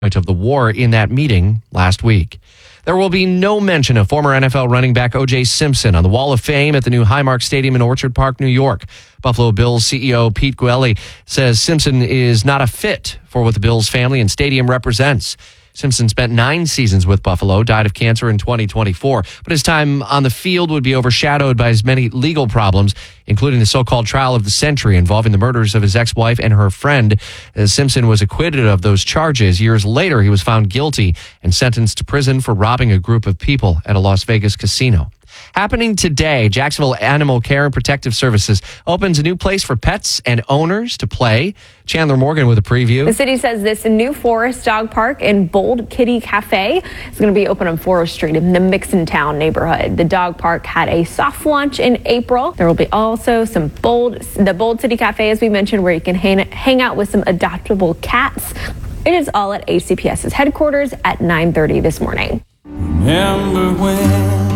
of the war in that meeting last week. There will be no mention of former NFL running back O.J. Simpson on the Wall of Fame at the new Highmark Stadium in Orchard Park, New York. Buffalo Bills CEO Pete Guelli says Simpson is not a fit for what the Bills family and stadium represents. Simpson spent 9 seasons with Buffalo, died of cancer in 2024, but his time on the field would be overshadowed by his many legal problems, including the so-called trial of the century involving the murders of his ex-wife and her friend. Simpson was acquitted of those charges. Years later, he was found guilty and sentenced to prison for robbing a group of people at a Las Vegas casino. Happening today, Jacksonville Animal Care and Protective Services opens a new place for pets and owners to play. Chandler Morgan with a preview. The city says this new Forest Dog Park and Bold Kitty Cafe is going to be open on Forest Street in the Mixontown neighborhood. The dog park had a soft launch in April. There will be also the Bold City Cafe, as we mentioned, where you can hang out with some adoptable cats. It is all at ACPS's headquarters at 9:30 this morning. Remember when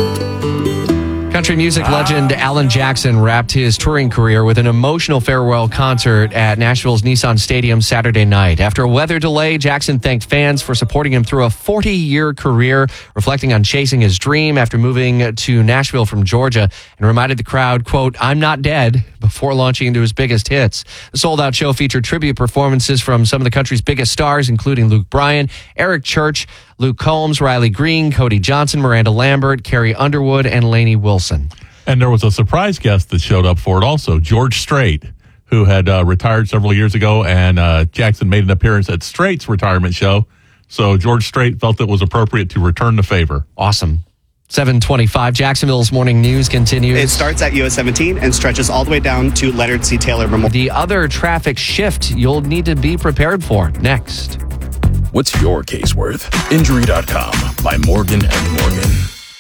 Country music legend Alan Jackson wrapped his touring career with an emotional farewell concert at Nashville's Nissan Stadium Saturday night. After a weather delay, Jackson thanked fans for supporting him through a 40-year career, reflecting on chasing his dream after moving to Nashville from Georgia, and reminded the crowd, quote, "I'm not dead," before launching into his biggest hits. The sold-out show featured tribute performances from some of the country's biggest stars, including Luke Bryan, Eric Church, Luke Combs, Riley Green, Cody Johnson, Miranda Lambert, Carrie Underwood, and Lainey Wilson. And there was a surprise guest that showed up for it also, George Strait, who had retired several years ago, and Jackson made an appearance at Strait's retirement show. So George Strait felt it was appropriate to return the favor. Awesome. 7:25, Jacksonville's morning news continues. It starts at US 17 and stretches all the way down to Leonard C. Taylor Memorial. The other traffic shift you'll need to be prepared for next. What's your case worth? Injury.com by Morgan & Morgan.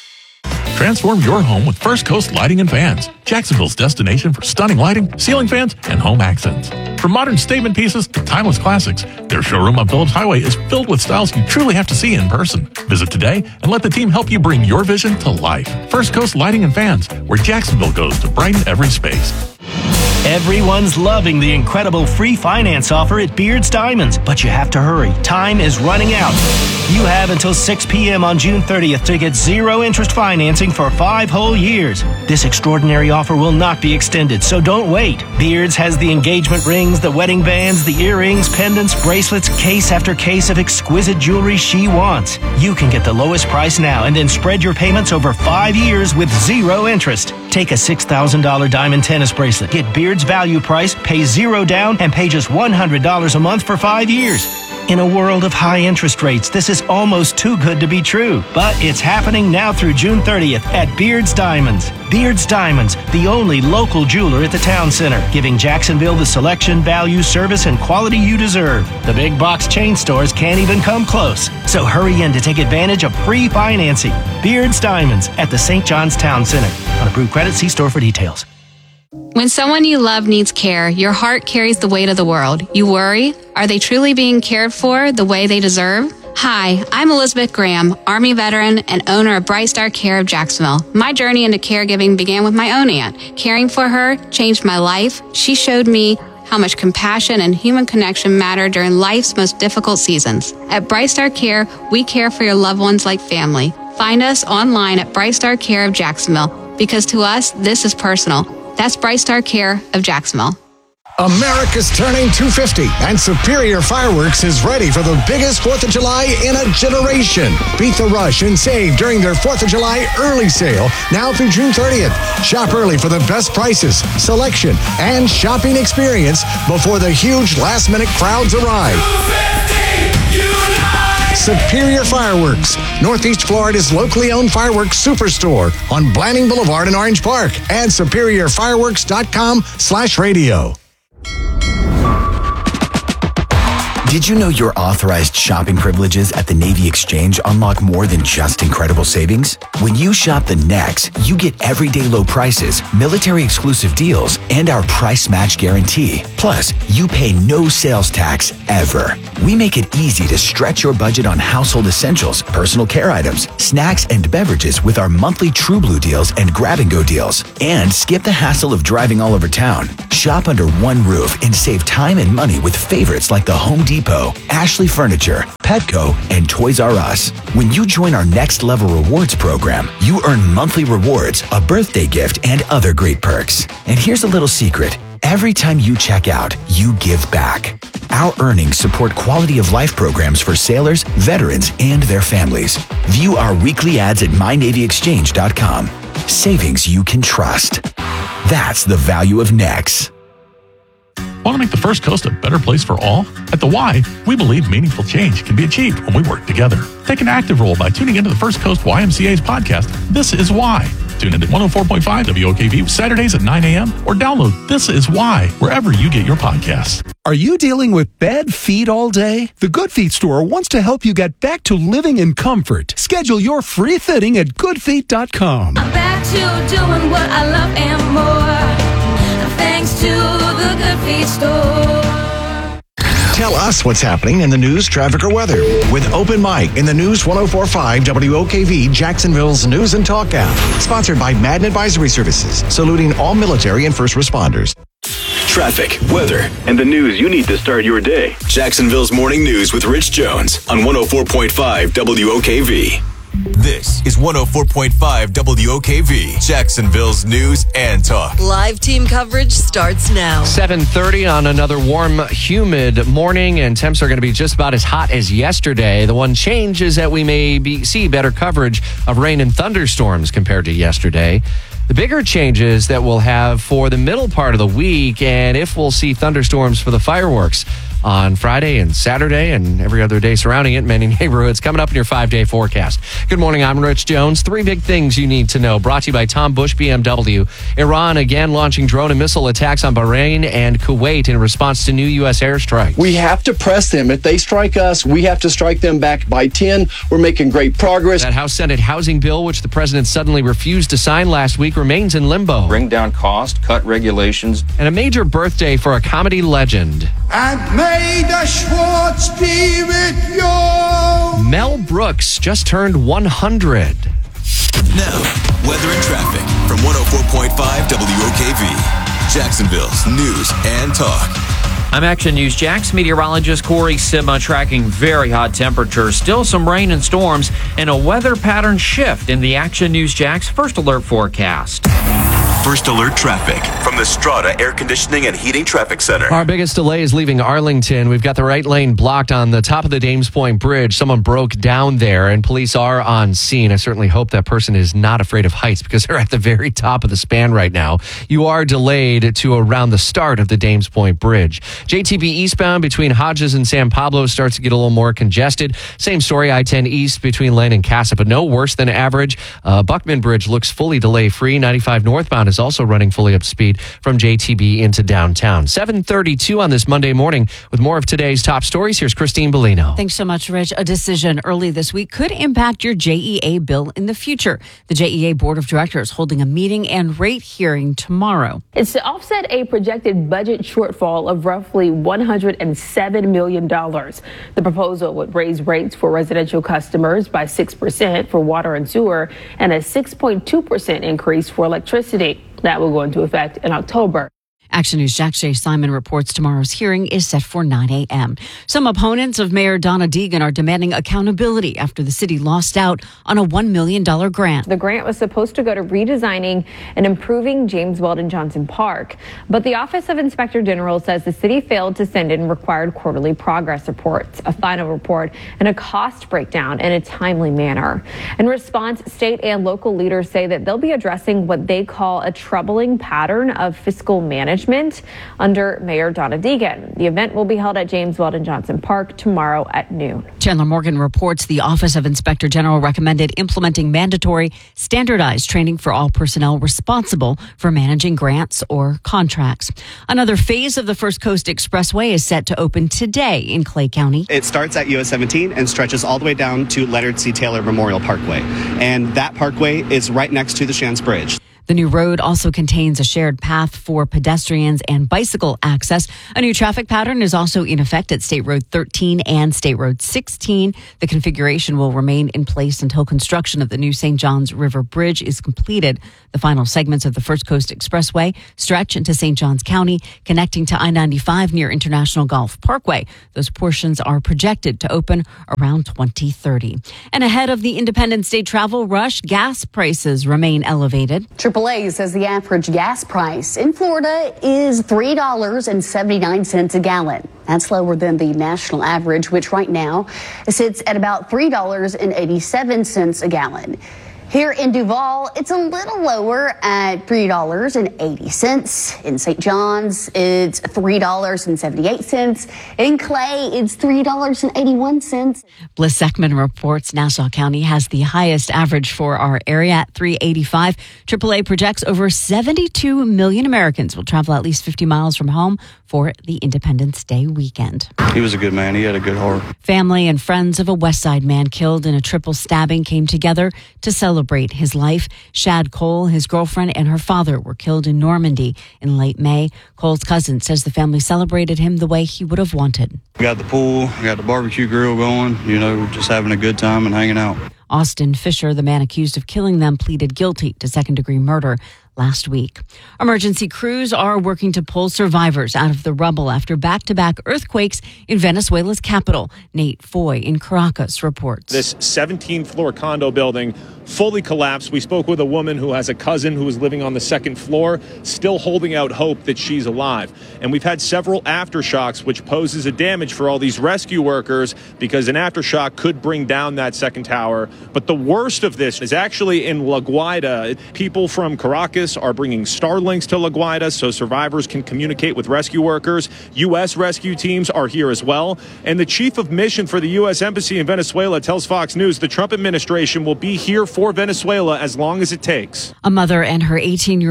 Transform your home with First Coast Lighting and Fans, Jacksonville's destination for stunning lighting, ceiling fans, and home accents. From modern statement pieces to timeless classics, their showroom on Phillips Highway is filled with styles you truly have to see in person. Visit today and let the team help you bring your vision to life. First Coast Lighting and Fans, where Jacksonville goes to brighten every space. Everyone's loving the incredible free finance offer at Beard's Diamonds, but you have to hurry. Time is running out. You have until 6 p.m. on June 30th to get zero interest financing for 5 whole years. This extraordinary offer will not be extended, so don't wait. Beard's has the engagement rings, the wedding bands, the earrings, pendants, bracelets, case after case of exquisite jewelry she wants. You can get the lowest price now and then spread your payments over 5 years with zero interest. Take a $6,000 diamond tennis bracelet. Get Beard's value price, pay zero down, and pay just $100 a month for 5 years. In a world of high interest rates, this is almost too good to be true. But it's happening now through June 30th at Beard's Diamonds. Beard's Diamonds, the only local jeweler at the town center, giving Jacksonville the selection, value, service, and quality you deserve. The big box chain stores can't even come close. So hurry in to take advantage of free financing. Beard's Diamonds at the St. John's Town Center. On approved credit, see store for details. When someone you love needs care, your heart carries the weight of the world. You worry, are they truly being cared for the way they deserve? Hi, I'm Elizabeth Graham, Army veteran and owner of Bright Star Care of Jacksonville. My journey into caregiving began with my own aunt. Caring for her changed my life. She showed me how much compassion and human connection matter during life's most difficult seasons. At Bright Star Care, we care for your loved ones like family. Find us online at Bright Star Care of Jacksonville, because to us, this is personal. That's Bright Star Care of Jacksonville. America's turning 250, and Superior Fireworks is ready for the biggest 4th of July in a generation. Beat the rush and save during their 4th of July early sale now through June 30th. Shop early for the best prices, selection, and shopping experience before the huge last-minute crowds arrive. Superior Fireworks, Northeast Florida's locally owned fireworks superstore on Blanning Boulevard in Orange Park, and superiorfireworks.com/radio. Did you know your authorized shopping privileges at the Navy Exchange unlock more than just incredible savings? When you shop the NEX, you get everyday low prices, military exclusive deals, and our price match guarantee. Plus, you pay no sales tax ever. We make it easy to stretch your budget on household essentials, personal care items, snacks, and beverages with our monthly True Blue deals and grab-and-go deals. And skip the hassle of driving all over town. Shop under one roof and save time and money with favorites like the Home Depot, Ashley Furniture, Petco, and Toys R Us. When you join our Next Level Rewards program, you earn monthly rewards, a birthday gift, and other great perks. And here's a little secret. Every time you check out, you give back. Our earnings support quality of life programs for sailors, veterans, and their families. View our weekly ads at mynavyexchange.com. Savings you can trust. That's the value of Nex. Want to make the First Coast a better place for all? At The Y, we believe meaningful change can be achieved when we work together. Take an active role by tuning into the First Coast YMCA's podcast, This Is Why. Tune in at 104.5 WOKV Saturdays at 9 a.m. or download This Is Why wherever you get your podcasts. Are you dealing with bad feet all day? The Good Feet store wants to help you get back to living in comfort. Schedule your free fitting at goodfeet.com. I'm back to doing what I love and more, thanks to the Good Feet store. Tell us what's happening in the news, traffic, or weather with Open Mic in the News 104.5 WOKV Jacksonville's News and Talk app. Sponsored by Madden Advisory Services, saluting all military and first responders. Traffic, weather, and the news you need to start your day. Jacksonville's Morning News with Rich Jones on 104.5 WOKV. This is 104.5 WOKV, Jacksonville's News and Talk. Live team coverage starts now. 7:30 on another warm, humid morning, and temps are going to be just about as hot as yesterday. The one change is that we may see better coverage of rain and thunderstorms compared to yesterday. The bigger changes that we'll have for the middle part of the week, and if we'll see thunderstorms for the fireworks on Friday and Saturday and every other day surrounding it in many neighborhoods, coming up in your 5-day forecast. Good morning, I'm Rich Jones. 3 big things you need to know, brought to you by Tom Bush BMW. Iran again launching drone and missile attacks on Bahrain and Kuwait in response to new U.S. airstrikes. We have to press them. If they strike us, we have to strike them back by 10. We're making great progress. That House Senate housing bill, which the president suddenly refused to sign last week, remains in limbo. Bring down cost, cut regulations. And a major birthday for a comedy legend. And may the Schwartz be with you. Mel Brooks just turned 100. Now, weather and traffic from 104.5 WOKV, Jacksonville's News and Talk. I'm Action News Jax meteorologist Corey Sima tracking very hot temperatures, still some rain and storms, and a weather pattern shift in the Action News Jax First Alert forecast. First Alert traffic from the Strata Air Conditioning and Heating Traffic Center. Our biggest delay is leaving Arlington. We've got the right lane blocked on the top of the Dames Point Bridge. Someone broke down there, and police are on scene. I certainly hope that person is not afraid of heights because they're at the very top of the span right now. You are delayed to around the start of the Dames Point Bridge. JTB eastbound between Hodges and San Pablo starts to get a little more congested. Same story, I-10 east between Lane and Casa, but no worse than average. Buckman Bridge looks fully delay-free. 95 northbound is also running fully up speed from JTB into downtown. 7:32 on this Monday morning. With more of today's top stories, here's Christine Bellino. Thanks so much, Rich. A decision early this week could impact your JEA bill in the future. The JEA Board of Directors holding a meeting and rate hearing tomorrow. It's to offset a projected budget shortfall of roughly $107 million. The proposal would raise rates for residential customers by 6% for water and sewer and a 6.2% increase for electricity. That will go into effect in October. Action News Jack's Jay Simon reports tomorrow's hearing is set for 9 a.m. Some opponents of Mayor Donna Deegan are demanding accountability after the city lost out on a $1 million grant. The grant was supposed to go to redesigning and improving James Weldon Johnson Park, but the Office of Inspector General says the city failed to send in required quarterly progress reports, a final report, and a cost breakdown in a timely manner. In response, state and local leaders say that they'll be addressing what they call a troubling pattern of fiscal management under Mayor Donna Deegan. The event will be held at James Weldon Johnson Park tomorrow at noon. Chandler Morgan reports the Office of Inspector General recommended implementing mandatory standardized training for all personnel responsible for managing grants or contracts. Another phase of the First Coast Expressway is set to open today in Clay County. It starts at US 17 and stretches all the way down to Leonard C. Taylor Memorial Parkway. And that parkway is right next to the Shands Bridge. The new road also contains a shared path for pedestrians and bicycle access. A new traffic pattern is also in effect at State Road 13 and State Road 16. The configuration will remain in place until construction of the new St. Johns River Bridge is completed. The final segments of the First Coast Expressway stretch into St. Johns County, connecting to I-95 near International Golf Parkway. Those portions are projected to open around 2030. And ahead of the Independence Day travel rush, gas prices remain elevated. AAA says the average gas price in Florida is $3.79 a gallon. That's lower than the national average, which right now sits at about $3.87 a gallon. Here in Duval, it's a little lower at $3.80. In St. John's, it's $3.78. In Clay, it's $3.81. Bliss Ekman reports Nassau County has the highest average for our area at $3.85. AAA projects over 72 million Americans will travel at least 50 miles from home for the Independence Day weekend. He was a good man. He had a good heart. Family and friends of a West Side man killed in a triple stabbing came together to celebrate his life. Shad Cole, his girlfriend, and her father were killed in Normandy in late May. Cole's cousin says the family celebrated him the way he would have wanted. We got the pool, we got the barbecue grill going, just having a good time and hanging out. Austin Fisher, the man accused of killing them, pleaded guilty to second-degree murder last week. Emergency crews are working to pull survivors out of the rubble after back-to-back earthquakes in Venezuela's capital. Nate Foy in Caracas reports. This 17th-floor condo building fully collapsed. We spoke with a woman who has a cousin who is living on the second floor, still holding out hope that she's alive. And we've had several aftershocks, which poses a damage for all these rescue workers because an aftershock could bring down that second tower. But the worst of this is actually in La Guaira. People from Caracas are bringing Starlinks to La Guaira so survivors can communicate with rescue workers. U.S. rescue teams are here as well. And the chief of mission for the U.S. Embassy in Venezuela tells Fox News the Trump administration will be here for Venezuela as long as it takes. A mother and her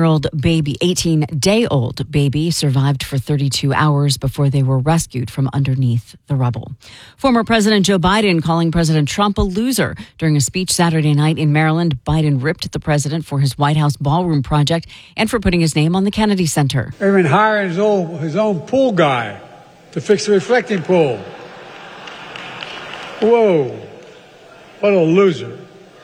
18-day-old baby survived for 32 hours before they were rescued from underneath the rubble. Former President Joe Biden calling President Trump a loser. During a speech Saturday night in Maryland, Biden ripped the president for his White House ballroom project and for putting his name on the Kennedy Center. Even hiring his own pool guy to fix the reflecting pool. Whoa, what a loser.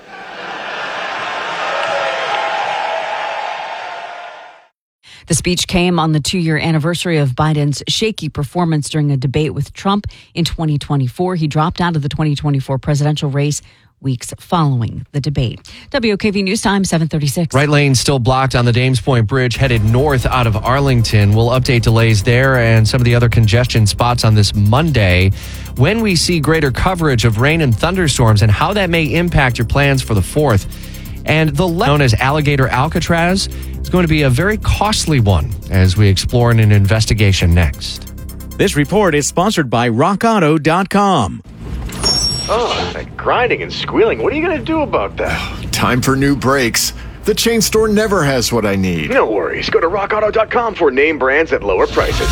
The speech came on the 2-year anniversary of Biden's shaky performance during a debate with Trump in 2024. He dropped out of the 2024 presidential race weeks following the debate. WOKV News Time, 7:36. Right lane still blocked on the Dames Point Bridge headed north out of Arlington. We'll update delays there and some of the other congestion spots on this Monday when we see greater coverage of rain and thunderstorms and how that may impact your plans for the 4th. And the known as Alligator Alcatraz is going to be a very costly one as we explore in an investigation next. This report is sponsored by RockAuto.com. Oh, that grinding and squealing. What are you going to do about that? Time for new brakes. The chain store never has what I need. No worries. Go to RockAuto.com for name brands at lower prices.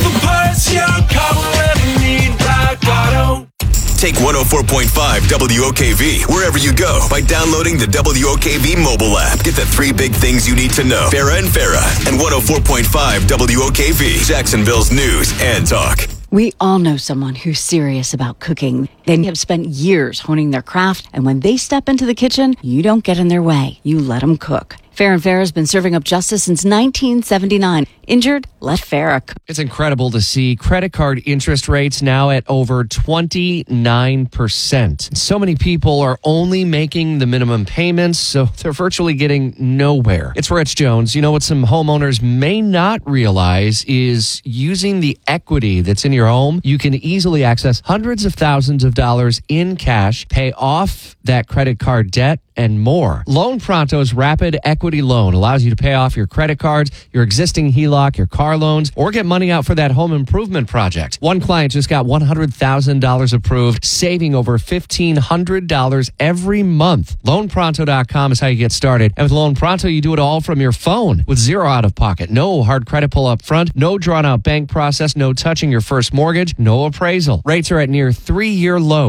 Take 104.5 WOKV wherever you go by downloading the WOKV mobile app. Get the 3 big things you need to know. Farrah and Farrah and 104.5 WOKV, Jacksonville's news and talk. We all know someone who's serious about cooking. They have spent years honing their craft, and when they step into the kitchen, you don't get in their way. You let them cook. Farrah and Farrah has been serving up justice since 1979. Injured? Let Farrah cook. It's incredible to see credit card interest rates now at over 29%. So many people are only making the minimum payments, so they're virtually getting nowhere. It's Rich Jones. You know what some homeowners may not realize is using the equity that's in your home, you can easily access hundreds of thousands of dollars in cash, pay off that credit card debt, and more. Loan Pronto's Rapid Equity Loan allows you to pay off your credit cards, your existing HELOC, your car loans, or get money out for that home improvement project. One client just got $100,000 approved, saving over $1,500 every month. LoanPronto.com is how you get started. And with Loan Pronto, you do it all from your phone with zero out of pocket. No hard credit pull up front, no drawn out bank process, no touching your first mortgage, no appraisal. Rates are at near 3-year lows.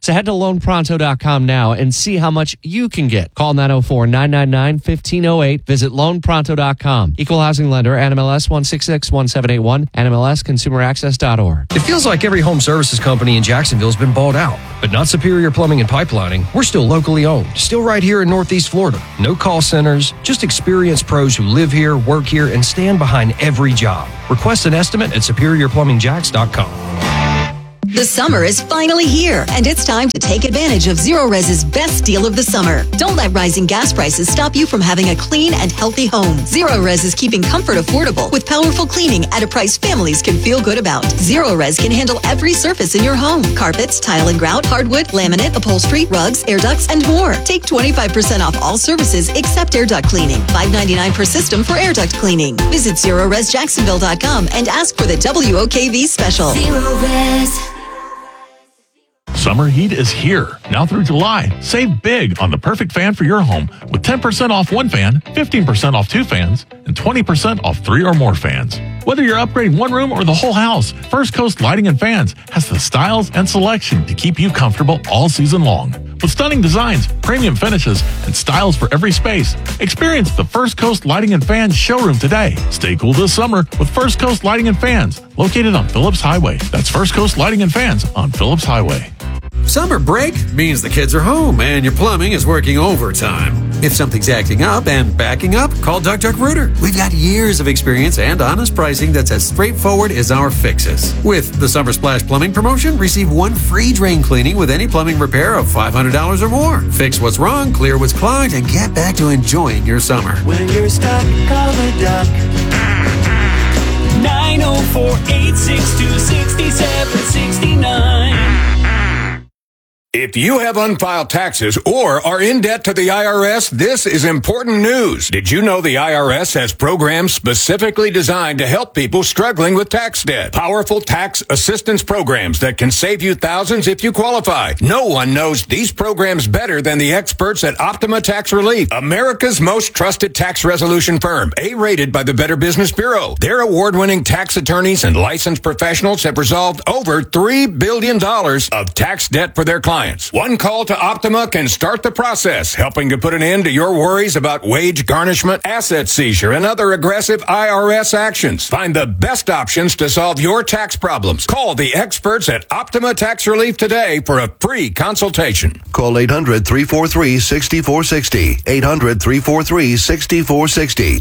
So head to loanpronto.com now and see how much you can get. Call 904-999-1508. Visit loanpronto.com. Equal housing lender, NMLS 1661781, NMLSconsumeraccess.org. It feels like every home services company in Jacksonville has been bought out, but not Superior Plumbing and Pipelining. We're still locally owned, still right here in Northeast Florida. No call centers, just experienced pros who live here, work here, and stand behind every job. Request an estimate at SuperiorPlumbingJacks.com. The summer is finally here, and it's time to take advantage of ZeroRez's best deal of the summer. Don't let rising gas prices stop you from having a clean and healthy home. ZeroRez is keeping comfort affordable with powerful cleaning at a price families can feel good about. ZeroRez can handle every surface in your home: carpets, tile and grout, hardwood, laminate, upholstery, rugs, air ducts, and more. Take 25% off all services except air duct cleaning. $5.99 per system for air duct cleaning. Visit ZeroRezJacksonville.com and ask for the WOKV special. ZeroRez. Summer heat is here. Now through July, save big on the perfect fan for your home with 10% off one fan, 15% off two fans, and 20% off 3 or more fans. Whether you're upgrading one room or the whole house, First Coast Lighting and Fans has the styles and selection to keep you comfortable all season long. With stunning designs, premium finishes, and styles for every space, experience the First Coast Lighting and Fans showroom today. Stay cool this summer with First Coast Lighting and Fans, located on Phillips Highway. That's First Coast Lighting and Fans on Phillips Highway. Summer break means the kids are home and your plumbing is working overtime. If something's acting up and backing up, call Duck Duck Rooter. We've got years of experience and honest pricing that's as straightforward as our fixes. With the Summer Splash Plumbing promotion, receive 1 free drain cleaning with any plumbing repair of $500 or more. Fix what's wrong, clear what's clogged, and get back to enjoying your summer. When you're stuck, call the Duck. 904-862-6769. If you have unfiled taxes or are in debt to the IRS, this is important news. Did you know the IRS has programs specifically designed to help people struggling with tax debt? Powerful tax assistance programs that can save you thousands if you qualify. No one knows these programs better than the experts at Optima Tax Relief, America's most trusted tax resolution firm, A-rated by the Better Business Bureau. Their award-winning tax attorneys and licensed professionals have resolved over $3 billion of tax debt for their clients. One call to Optima can start the process, helping to put an end to your worries about wage garnishment, asset seizure, and other aggressive IRS actions. Find the best options to solve your tax problems. Call the experts at Optima Tax Relief today for a free consultation. Call 800-343-6460. 800-343-6460.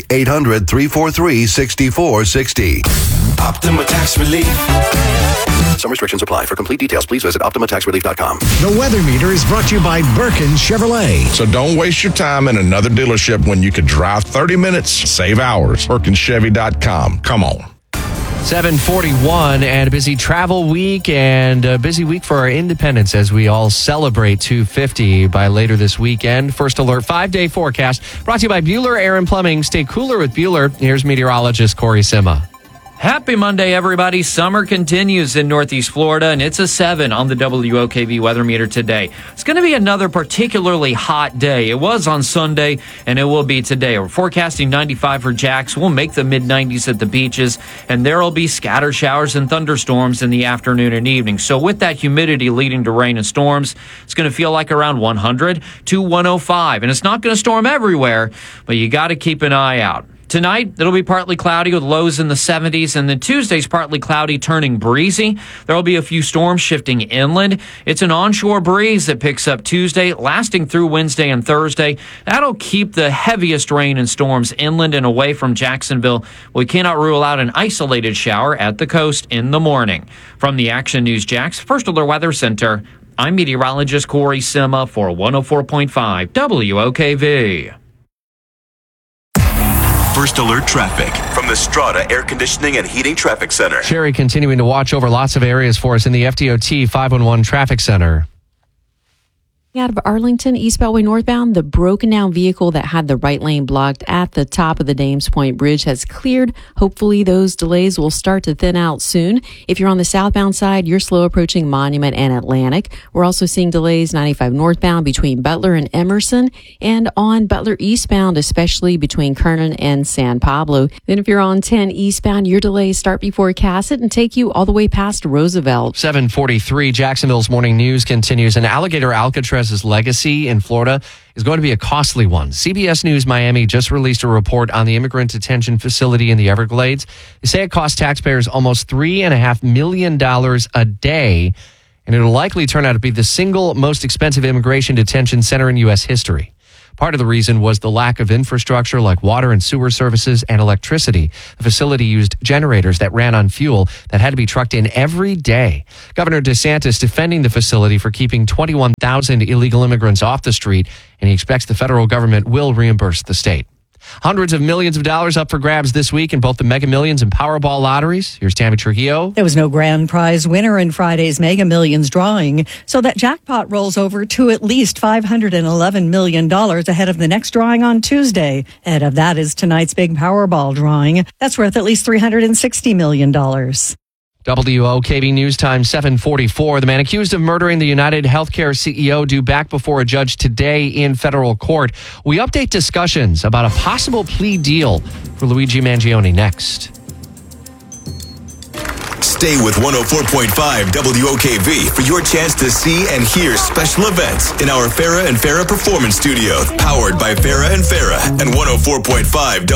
800-343-6460. Optima Tax Relief. Some restrictions apply. For complete details, please visit OptimaTaxRelief.com. The weather meter is brought to you by Birkin Chevrolet. So don't waste your time in another dealership when you could drive 30 minutes, save hours. BirkinChevy.com. Come on. 7:41 and a busy travel week and a busy week for our independence as we all celebrate 250 by later this weekend. First Alert 5-day forecast brought to you by Bueller Air and Plumbing. Stay cooler with Bueller. Here's meteorologist Corey Sima. Happy Monday, everybody. Summer continues in Northeast Florida, and it's a 7 on the WOKV weather meter today. It's going to be another particularly hot day. It was on Sunday, and it will be today. We're forecasting 95 for Jax. We'll make the mid-90s at the beaches, and there will be scatter showers and thunderstorms in the afternoon and evening. So with that humidity leading to rain and storms, it's going to feel like around 100 to 105. And it's not going to storm everywhere, but you got to keep an eye out. Tonight, it'll be partly cloudy with lows in the 70s, and then Tuesday's partly cloudy, turning breezy. There will be a few storms shifting inland. It's an onshore breeze that picks up Tuesday, lasting through Wednesday and Thursday. That'll keep the heaviest rain and storms inland and away from Jacksonville. We cannot rule out an isolated shower at the coast in the morning. From the Action News Jax First Alert Weather Center, I'm meteorologist Corey Sima for 104.5 WOKV. First Alert Traffic from the Strata Air Conditioning and Heating Traffic Center. Sherry continuing to watch over lots of areas for us in the FDOT 511 Traffic Center. Out of Arlington, East Beltway northbound, the broken down vehicle that had the right lane blocked at the top of the Dames Point Bridge has cleared. Hopefully those delays will start to thin out soon. If you're on the southbound side, you're slow approaching Monument and Atlantic. We're also seeing delays 95 northbound between Butler and Emerson, and on Butler eastbound, especially between Kernan and San Pablo. Then if you're on 10 eastbound, your delays start before Cassett and take you all the way past Roosevelt. 7:43, Jacksonville's morning news continues. An alligator Alcatraz's legacy in Florida is going to be a costly one. CBS News Miami just released a report on the immigrant detention facility in the Everglades. They say it costs taxpayers almost $3.5 million a day, and it'll likely turn out to be the single most expensive immigration detention center in U.S. history. Part of the reason was the lack of infrastructure like water and sewer services and electricity. The facility used generators that ran on fuel that had to be trucked in every day. Governor DeSantis defending the facility for keeping 21,000 illegal immigrants off the street, and he expects the federal government will reimburse the state. Hundreds of millions of dollars up for grabs this week in both the Mega Millions and Powerball lotteries. Here's Tammy Trujillo. There was no grand prize winner in Friday's Mega Millions drawing, so that jackpot rolls over to at least $511 million ahead of the next drawing on Tuesday. Ahead of that is tonight's big Powerball drawing. That's worth at least $360 million. WOKV News Time 7:44. The man accused of murdering the United Healthcare CEO due back before a judge today in federal court. We update discussions about a possible plea deal for Luigi Mangione next. Stay with 104.5 WOKV for your chance to see and hear special events in our Farrah and Farrah Performance Studio, powered by Farrah and Farrah and 104.5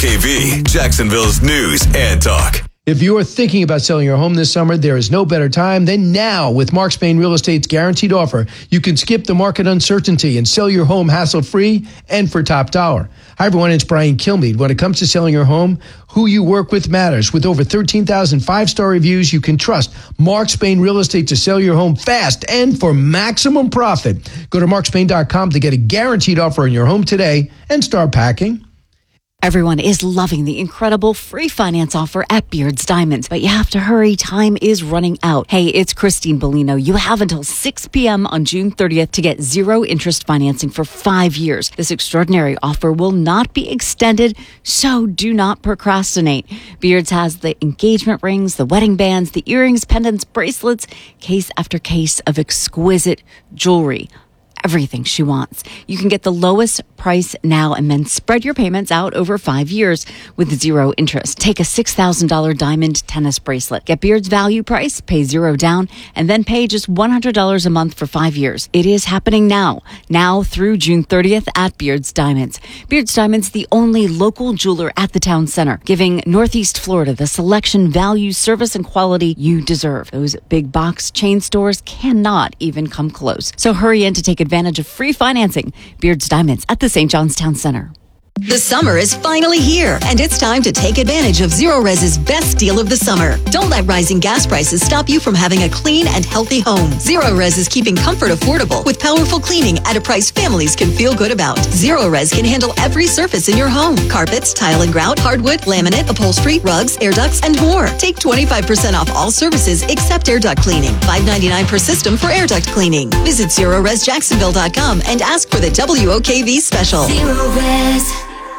WOKV, Jacksonville's news and talk. If you are thinking about selling your home this summer, there is no better time than now with Mark Spain Real Estate's guaranteed offer. You can skip the market uncertainty and sell your home hassle-free and for top dollar. Hi, everyone. It's Brian Kilmeade. When it comes to selling your home, who you work with matters. With over 13,000 five-star reviews, you can trust Mark Spain Real Estate to sell your home fast and for maximum profit. Go to markspain.com to get a guaranteed offer on your home today and start packing. Everyone is loving the incredible free finance offer at Beards Diamonds, but you have to hurry. Time is running out. Hey, it's Christine Bellino. You have until 6 p.m. on June 30th to get zero interest financing for 5 years. This extraordinary offer will not be extended, so do not procrastinate. Beards has the engagement rings, the wedding bands, the earrings, pendants, bracelets, case after case of exquisite jewelry. Everything she wants. You can get the lowest price now and then spread your payments out over 5 years with zero interest. Take a $6,000 diamond tennis bracelet. Get Beard's value price, pay zero down, and then pay just $100 a month for 5 years. It is happening now through June 30th at Beard's Diamonds. Beard's Diamonds, the only local jeweler at the town center, giving Northeast Florida the selection, value, service, and quality you deserve. Those big box chain stores cannot even come close. So hurry in to take advantage of free financing. Beard's Diamonds at the St. John's Town Center. The summer is finally here, and it's time to take advantage of Zero Res's best deal of the summer. Don't let rising gas prices stop you from having a clean and healthy home. Zero Res is keeping comfort affordable with powerful cleaning at a price families can feel good about. Zero Res can handle every surface in your home: carpets, tile and grout, hardwood, laminate, upholstery, rugs, air ducts, and more. Take 25% off all services except air duct cleaning. $5.99 per system for air duct cleaning. Visit ZeroResJacksonville.com and ask for the WOKV special. Zero Res.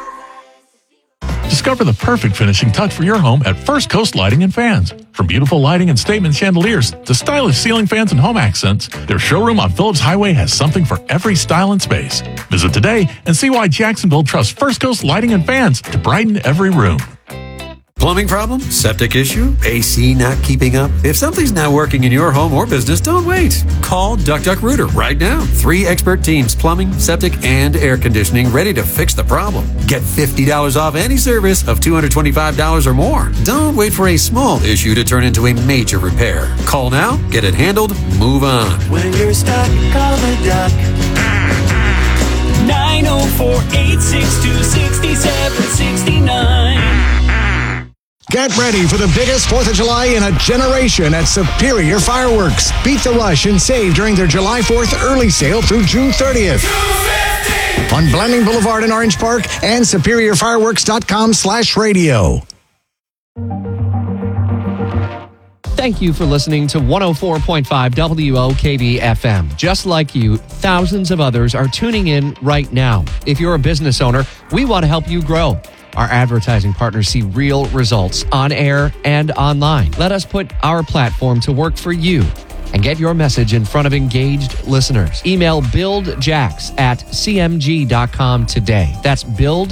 Discover the perfect finishing touch for your home at First Coast Lighting and Fans. From beautiful lighting and statement chandeliers to stylish ceiling fans and home accents, their showroom on Phillips Highway has something for every style and space. Visit today and see why Jacksonville trusts First Coast Lighting and Fans to brighten every room. Plumbing problem? Septic issue? AC not keeping up? If something's not working in your home or business, don't wait. Call Duck Duck Rooter right now. 3 expert teams, plumbing, septic, and air conditioning, ready to fix the problem. Get $50 off any service of $225 or more. Don't wait for a small issue to turn into a major repair. Call now, get it handled, move on. When you're stuck, call the Duck. 904-862-6769. Get ready for the biggest 4th of July in a generation at Superior Fireworks. Beat the rush and save during their July 4th early sale through June 30th. On Blanding Boulevard in Orange Park and superiorfireworks.com/radio. Thank you for listening to 104.5 WOKV FM. Just like you, thousands of others are tuning in right now. If you're a business owner, we want to help you grow. Our advertising partners see real results on air and online. Let us put our platform to work for you and get your message in front of engaged listeners. Email buildjax@cmg.com today. That's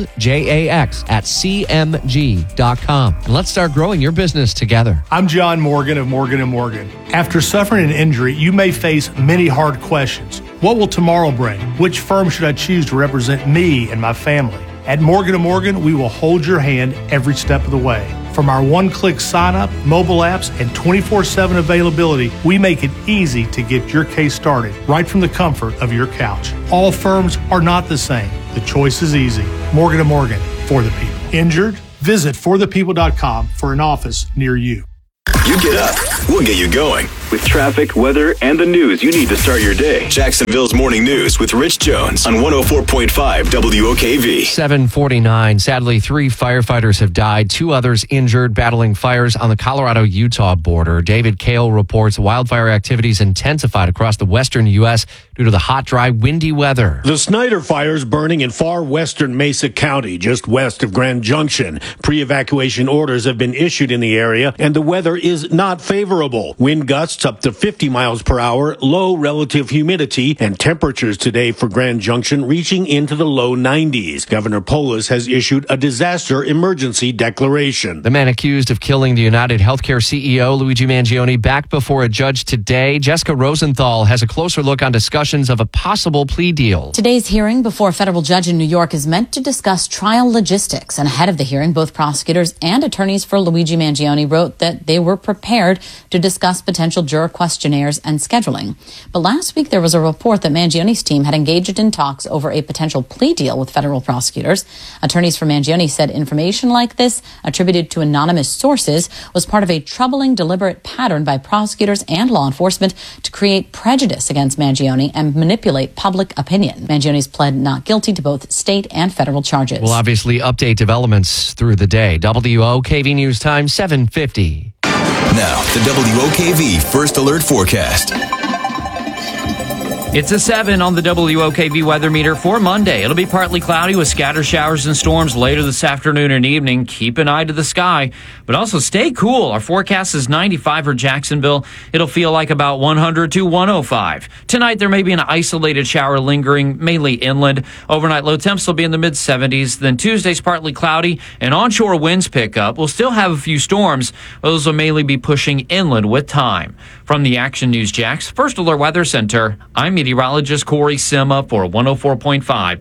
buildjax@cmg.com. And let's start growing your business together. I'm John Morgan of Morgan & Morgan. After suffering an injury, you may face many hard questions. What will tomorrow bring? Which firm should I choose to represent me and my family? At Morgan & Morgan, we will hold your hand every step of the way. From our one-click sign-up, mobile apps, and 24/7 availability, we make it easy to get your case started right from the comfort of your couch. All firms are not the same. The choice is easy. Morgan & Morgan, for the people. Injured? Visit forthepeople.com for an office near you. You get up, we'll get you going. With traffic, weather, and the news you need to start your day. Jacksonville's Morning News with Rich Jones on 104.5 WOKV. 7:49. Sadly, 3 firefighters have died, 2 others injured battling fires on the Colorado-Utah border. David Kale reports wildfire activities intensified across the western U.S. due to the hot, dry, windy weather. The Snyder fires burning in far western Mesa County, just west of Grand Junction. Pre-evacuation orders have been issued in the area, and the weather is not favorable. Wind gusts up to 50 miles per hour, low relative humidity, and temperatures today for Grand Junction reaching into the low 90s. Governor Polis has issued a disaster emergency declaration. The man accused of killing the United Healthcare CEO, Luigi Mangione, back before a judge today. Jessica Rosenthal has a closer look on discussions of a possible plea deal. Today's hearing before a federal judge in New York is meant to discuss trial logistics. And ahead of the hearing, both prosecutors and attorneys for Luigi Mangione wrote that they were prepared to discuss potential juror questionnaires and scheduling. But last week there was a report that Mangione's team had engaged in talks over a potential plea deal with federal prosecutors. Attorneys for Mangione said information like this, attributed to anonymous sources, was part of a troubling, deliberate pattern by prosecutors and law enforcement to create prejudice against Mangione and manipulate public opinion. Mangione's pled not guilty to both state and federal charges. We'll obviously update developments through the day. WOKV News Time, 7:50. Now, the WOKV First Alert Forecast. It's a 7 on the WOKV weather meter for Monday. It'll be partly cloudy with scattered showers and storms later this afternoon and evening. Keep an eye to the sky, but also stay cool. Our forecast is 95 for Jacksonville. It'll feel like about 100 to 105. Tonight, there may be an isolated shower lingering, mainly inland. Overnight low temps will be in the mid-70s. Then Tuesday's partly cloudy and onshore winds pick up. We'll still have a few storms. Those will mainly be pushing inland with time. From the Action News Jax First Alert Weather Center, I'm meteorologist Corey Sima for 104.5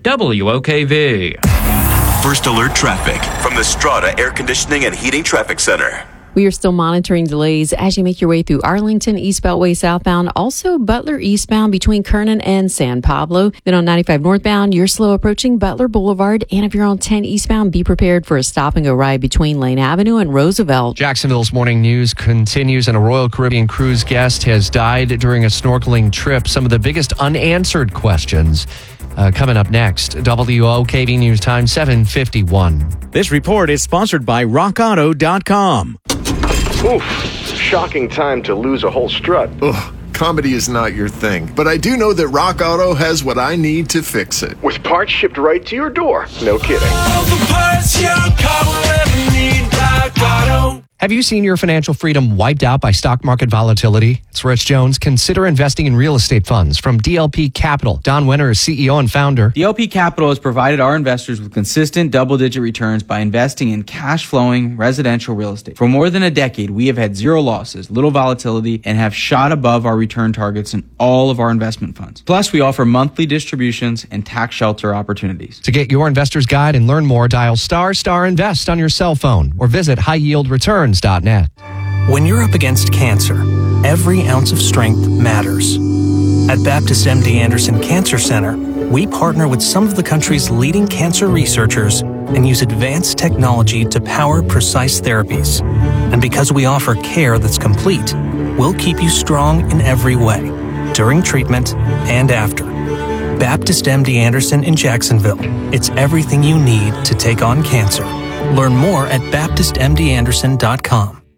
WOKV. First Alert Traffic from the Strata Air Conditioning and Heating Traffic Center. We are still monitoring delays as you make your way through Arlington, East Beltway southbound, also Butler eastbound between Kernan and San Pablo. Then on 95 northbound, you're slow approaching Butler Boulevard. And if you're on 10 eastbound, be prepared for a stop-and-go ride between Lane Avenue and Roosevelt. Jacksonville's morning news continues, and a Royal Caribbean cruise guest has died during a snorkeling trip. Some of the biggest unanswered questions coming up next. WOKV News Time, 7:51. This report is sponsored by RockAuto.com. Oof, shocking time to lose a whole strut. Ugh, comedy is not your thing, but I do know that Rock Auto has what I need to fix it. With parts shipped right to your door. No kidding. All the parts your car will ever need, Rock Auto. Have you seen your financial freedom wiped out by stock market volatility? It's Rich Jones. Consider investing in real estate funds from DLP Capital. Don Winter is CEO and founder. DLP Capital has provided our investors with consistent double-digit returns by investing in cash-flowing residential real estate. For more than a decade, we have had zero losses, little volatility, and have shot above our return targets in all of our investment funds. Plus, we offer monthly distributions and tax shelter opportunities. To get your investor's guide and learn more, dial **invest on your cell phone or visit highyieldreturns.net. When you're up against cancer, every ounce of strength matters. At Baptist MD Anderson Cancer Center, we partner with some of the country's leading cancer researchers and use advanced technology to power precise therapies. And because we offer care that's complete, we'll keep you strong in every way, during treatment and after. Baptist MD Anderson in Jacksonville. It's everything you need to take on cancer. Learn more at BaptistMDAnderson.com.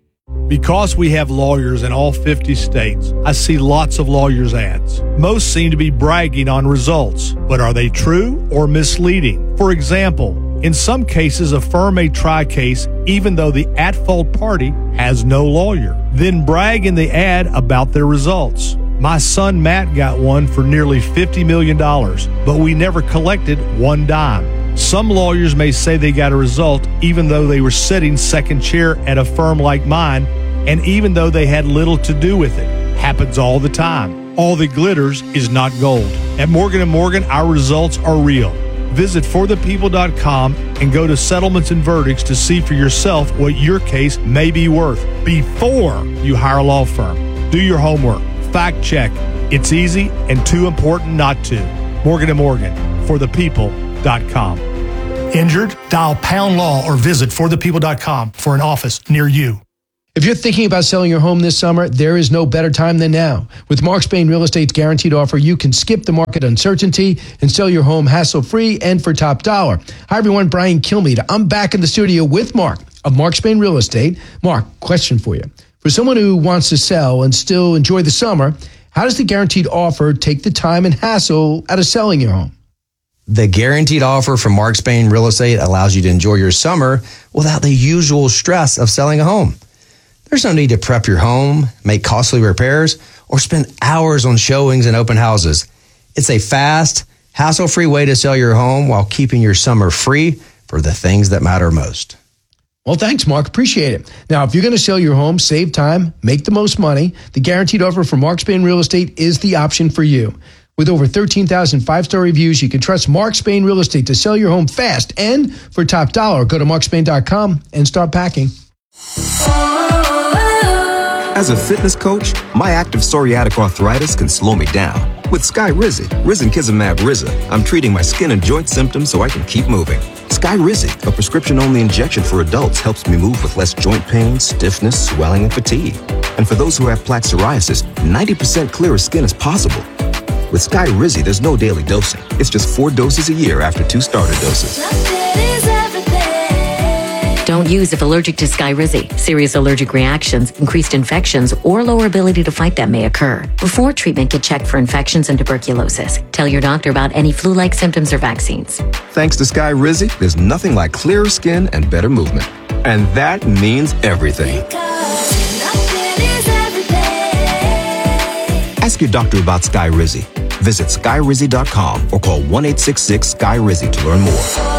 Because we have lawyers in all 50 states, I see lots of lawyers' ads. Most seem to be bragging on results, but are they true or misleading? For example, in some cases, a firm may try a case even though the at-fault party has no lawyer, then brag in the ad about their results. My son Matt got one for nearly $50 million, but we never collected one dime. Some lawyers may say they got a result even though they were sitting second chair at a firm like mine, and even though they had little to do with it. Happens all the time. All that glitters is not gold. At Morgan & Morgan, our results are real. Visit forthepeople.com and go to settlements and verdicts to see for yourself what your case may be worth before you hire a law firm. Do your homework. Fact check. It's easy and too important not to. Morgan & Morgan, forthepeople.com. Injured? Dial pound law or visit forthepeople.com for an office near you. If you're thinking about selling your home this summer, there is no better time than now. With Mark Spain Real Estate's guaranteed offer, you can skip the market uncertainty and sell your home hassle-free and for top dollar. Hi, everyone. Brian Kilmeade. I'm back in the studio with Mark of Mark Spain Real Estate. Mark, question for you. For someone who wants to sell and still enjoy the summer, how does the guaranteed offer take the time and hassle out of selling your home? The guaranteed offer from Mark Spain Real Estate allows you to enjoy your summer without the usual stress of selling a home. There's no need to prep your home, make costly repairs, or spend hours on showings and open houses. It's a fast, hassle-free way to sell your home while keeping your summer free for the things that matter most. Well, thanks, Mark. Appreciate it. Now, if you're going to sell your home, save time, make the most money, the guaranteed offer from Mark Spain Real Estate is the option for you. With over 13,000 five-star reviews, you can trust Mark Spain Real Estate to sell your home fast and for top dollar. Go to markspain.com and start packing. As a fitness coach, my active psoriatic arthritis can slow me down. With Skyrizi, risankizumab Riza, I'm treating my skin and joint symptoms so I can keep moving. Skyrizi, a prescription-only injection for adults, helps me move with less joint pain, stiffness, swelling, and fatigue. And for those who have plaque psoriasis, 90% clearer skin is possible. With Skyrizi, there's no daily dosing. It's just 4 doses a year after 2 starter doses. Don't use if allergic to Skyrizi. Serious allergic reactions, increased infections, or lower ability to fight them may occur. Before treatment, get checked for infections and tuberculosis. Tell your doctor about any flu-like symptoms or vaccines. Thanks to Skyrizi, there's nothing like clearer skin and better movement. And that means everything. Ask your doctor about Skyrizi. Visit Skyrizi.com or call 1-866-SKY-RIZI to learn more.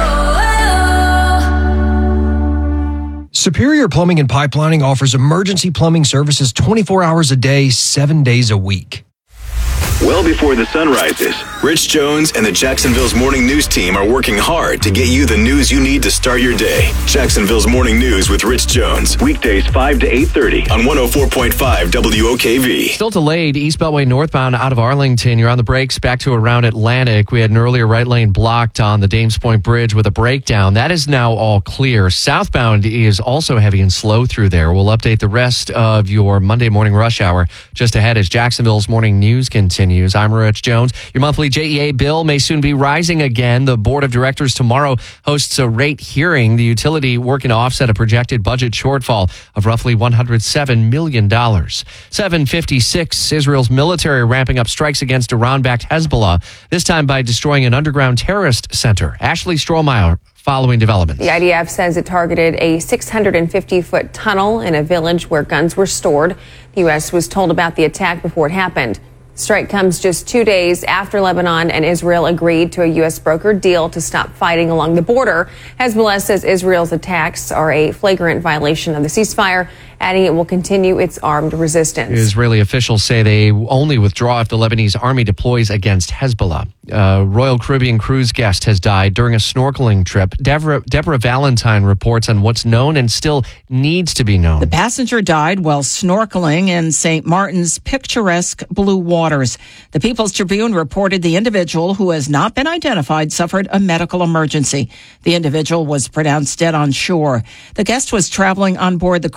Superior Plumbing and Pipelining offers emergency plumbing services 24 hours a day, 7 days a week. Well before the sun rises, Rich Jones and the Jacksonville's Morning News team are working hard to get you the news you need to start your day. Jacksonville's Morning News with Rich Jones. Weekdays 5 to 8:30 on 104.5 WOKV. Still delayed East Beltway northbound out of Arlington. You're on the brakes back to around Atlantic. We had an earlier right lane blocked on the Dames Point Bridge with a breakdown. That is now all clear. Southbound is also heavy and slow through there. We'll update the rest of your Monday morning rush hour just ahead as Jacksonville's Morning News continues. I'm Rich Jones. Your monthly JEA bill may soon be rising again. The board of directors tomorrow hosts a rate hearing. The utility working to offset a projected budget shortfall of roughly $107 million. 7:56, Israel's military ramping up strikes against Iran-backed Hezbollah, this time by destroying an underground terrorist center. Ashley Strohmeyer following developments. The IDF says it targeted a 650-foot tunnel in a village where guns were stored. The U.S. was told about the attack before it happened. The strike comes just 2 days after Lebanon and Israel agreed to a U.S. brokered deal to stop fighting along the border. Hezbollah says Israel's attacks are a flagrant violation of the ceasefire, adding it will continue its armed resistance. Israeli officials say they only withdraw if the Lebanese army deploys against Hezbollah. A Royal Caribbean cruise guest has died during a snorkeling trip. Deborah Valentine reports on what's known and still needs to be known. The passenger died while snorkeling in St. Martin's picturesque blue waters. The People's Tribune reported the individual, who has not been identified, suffered a medical emergency. The individual was pronounced dead on shore. The guest was traveling on board the cruise line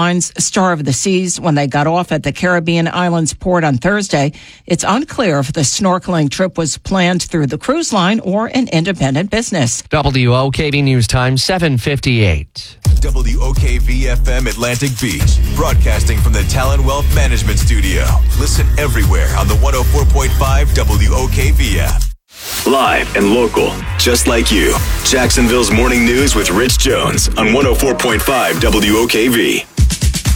Line's Star of the Seas when they got off at the Caribbean Islands port on Thursday. It's unclear if the snorkeling trip was planned through the cruise line or an independent business. WOKV News Time, 7:58. WOKV-FM Atlantic Beach, broadcasting from the Talon Wealth Management Studio. Listen everywhere on the 104.5 WOKV app. Live and local, just like you. Jacksonville's Morning News with Rich Jones on 104.5 WOKV.